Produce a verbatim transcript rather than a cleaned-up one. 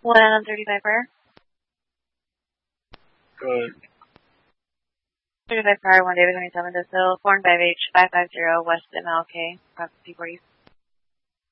one on thirty-five prior. Good. thirty-five prior, one David twenty-seven to Sill, four and five H, five five zero, West M L K, across the P forty.